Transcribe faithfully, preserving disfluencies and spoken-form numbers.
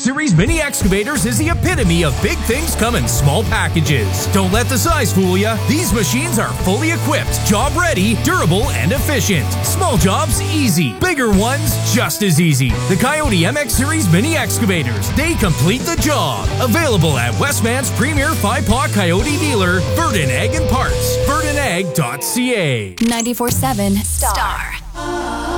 Series mini excavators is the epitome of big things come in small packages. Don't let the size fool you. These machines are fully equipped, job ready, durable, and efficient. Small jobs, easy. Bigger ones, just as easy. The Coyote M X Series mini excavators. They complete the job. Available at Westman's premier five-paw Coyote dealer, Verdon Ag and Parts. verdon ag dot c a. ninety-four seven Star.